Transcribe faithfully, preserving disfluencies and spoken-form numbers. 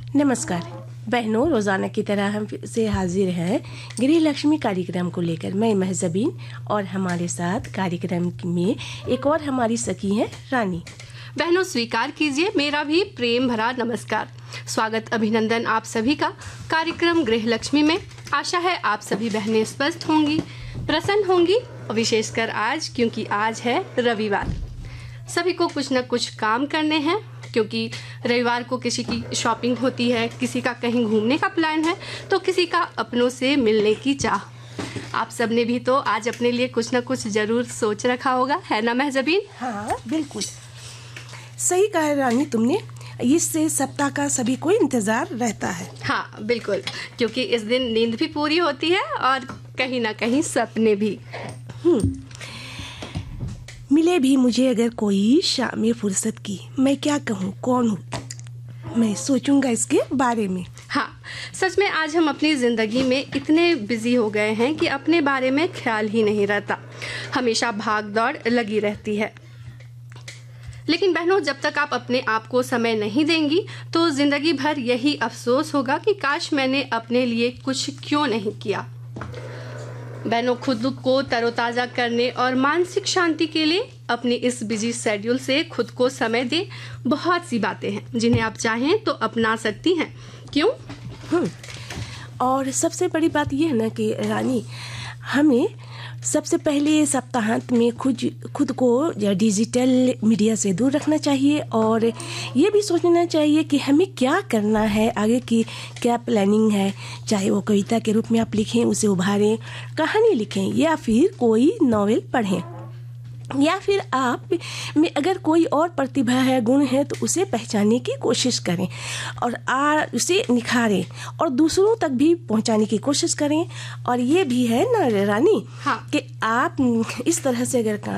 नमस्कार बहनों, रोज़ाना की तरह हम फिर से हाजिर हैं गृह लक्ष्मी कार्यक्रम को लेकर। मैं महजबीन और हमारे साथ कार्यक्रम में एक और हमारी सखी हैं रानी। बहनों, स्वीकार कीजिए मेरा भी प्रेम भरा नमस्कार। स्वागत अभिनंदन आप सभी का कार्यक्रम गृह लक्ष्मी में। आशा है आप सभी बहनें स्वस्थ होंगी, प्रसन्न होंगी, और विशेषकर आज, क्योंकि आज है रविवार। सभी को कुछ न कुछ काम करने हैं, क्योंकि रविवार को किसी की शॉपिंग होती है, किसी का कहीं घूमने का प्लान है, तो किसी का अपनों से मिलने की चाह। आप सबने भी तो आज अपने लिए कुछ न कुछ जरूर सोच रखा होगा, है ना महजबीन? हाँ, बिल्कुल सही कहा रानी तुमने। इससे सप्ताह का सभी को इंतजार रहता है। हाँ बिल्कुल, क्योंकि इस दिन नींद भी पूरी होती है और कहीं ना कहीं सपने भी। हम्म मिले भी मुझे अगर कोई शाम फुर्सत की, मैं क्या कहूँ, कौन हूँ, मैं सोचूंगा इसके बारे में। हाँ, सच में आज हम अपनी ज़िंदगी में इतने बिजी हो गए हैं कि अपने बारे में ख्याल ही नहीं रहता। हमेशा भाग दौड़ लगी रहती है। लेकिन बहनों, जब तक आप अपने आप को समय नहीं देंगी तो ज़िंदगी भर यही अफसोस होगा कि काश मैंने अपने लिए कुछ क्यों नहीं किया। बहनों, खुद को तरोताज़ा करने और मानसिक शांति के लिए अपनी इस बिजी शेड्यूल से खुद को समय दें। बहुत सी बातें हैं जिन्हें आप चाहें तो अपना सकती हैं। क्यों? हम्म और सबसे बड़ी बात यह है ना कि रानी, हमें सबसे पहले सप्ताहांत में खुद खुद को डिजिटल मीडिया से दूर रखना चाहिए और ये भी सोचना चाहिए कि हमें क्या करना है, आगे की क्या प्लानिंग है। चाहे वो कविता के रूप में आप लिखें, उसे उभारें, कहानी लिखें, या फिर कोई नॉवेल पढ़ें, या फिर आप में अगर कोई और प्रतिभा है, गुण है, तो उसे पहचानने की कोशिश करें और आ उसे निखारें और दूसरों तक भी पहुंचाने की कोशिश करें। और ये भी है ना रानी, हाँ, कि आप इस तरह से अगर काम